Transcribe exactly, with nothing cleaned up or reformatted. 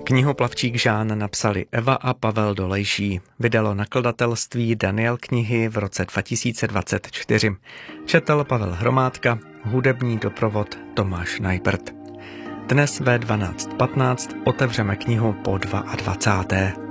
Knihu Plavčík Žán napsali Eva a Pavel Dolejší. Vydalo nakladatelství Daniel knihy v roce dva tisíce dvacet čtyři. Četl Pavel Hromádka, hudební doprovod Tomáš Najprt. Dnes ve dvanáct patnáct otevřeme knihu po dvacáté.